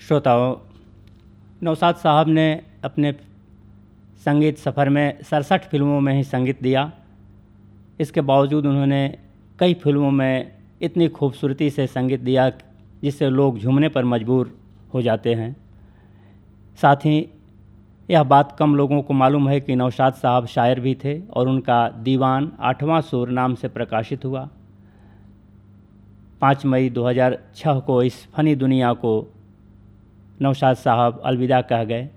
श्रोताओं, नौशाद साहब ने अपने संगीत सफ़र में 67 फिल्मों में ही संगीत दिया। इसके बावजूद उन्होंने कई फिल्मों में इतनी खूबसूरती से संगीत दिया जिससे लोग झूमने पर मजबूर हो जाते हैं। साथ ही यह बात कम लोगों को मालूम है कि नौशाद साहब शायर भी थे और उनका दीवान 8वां सुर नाम से प्रकाशित हुआ। 5 मई 2006 को इस फनी दुनिया को नौशाद साहब अलविदा कह गए।